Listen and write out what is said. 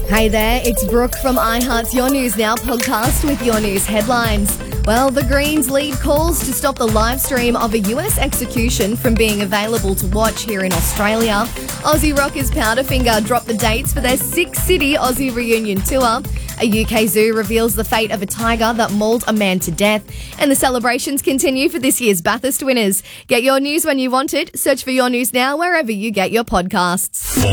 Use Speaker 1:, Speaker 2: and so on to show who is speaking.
Speaker 1: Hey there, it's Brooke from iHeart's Your News Now podcast with your news headlines. Well, the Greens lead calls to stop the live stream of a US execution from being available to watch here in Australia. Aussie rockers Powderfinger dropped the dates for their 6-city Aussie reunion tour. A UK zoo reveals the fate of a tiger that mauled a man to death. And the celebrations continue for this year's Bathurst winners. Get your news when you want it. Search for Your News Now wherever you get your podcasts.